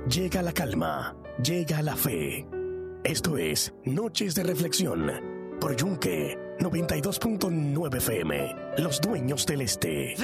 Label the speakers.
Speaker 1: llega la calma, llega la fe. Esto es Noches de Reflexión por Yunque 92.9 FM, los dueños del este.